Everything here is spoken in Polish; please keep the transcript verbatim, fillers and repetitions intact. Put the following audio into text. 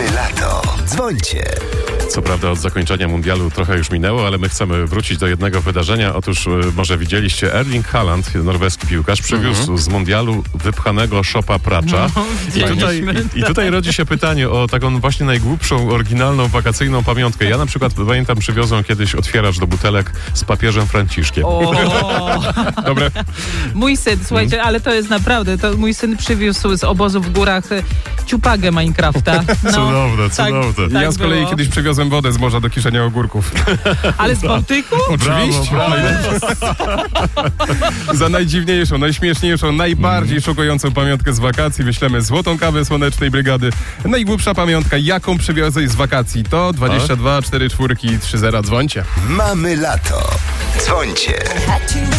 Mamy lato. Dzwońcie. Co prawda od zakończenia mundialu trochę już minęło, ale my chcemy wrócić do jednego wydarzenia. Otóż y, może widzieliście, Erling Haaland, norweski piłkarz, przywiózł mm-hmm. z mundialu wypchanego szopa pracza. No, I, tutaj, i, I tutaj rodzi się pytanie o taką właśnie najgłupszą, oryginalną, wakacyjną pamiątkę. Ja na przykład, pamiętam, przywiozłem kiedyś otwieracz do butelek z papieżem Franciszkiem. O, Dobre? mój syn, słuchajcie, ale to jest naprawdę, to mój syn przywiózł z obozu w górach e, ciupagę Minecrafta. No, Cudowne, cudowne. Tak Ja z kolei było. kiedyś przywiozłem wodę z morza do kiszenia ogórków. Ale z Bałtyku? Oczywiście. Brawo, Za najdziwniejszą, najśmieszniejszą, najbardziej Mhm. szokującą pamiątkę z wakacji wyślemy złotą kawę Słonecznej Brygady. Najgłupsza pamiątka, jaką przywiozłeś z wakacji, to dwadzieścia dwa cztery cztery trzy zero. Dzwońcie. Mamy lato. Dzwońcie.